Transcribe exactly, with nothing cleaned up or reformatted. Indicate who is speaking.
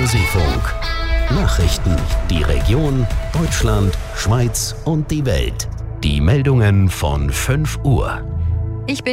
Speaker 1: Hausefunk. Nachrichten, die Region, Deutschland, Schweiz und die Welt. Die Meldungen von fünf Uhr.
Speaker 2: Ich bin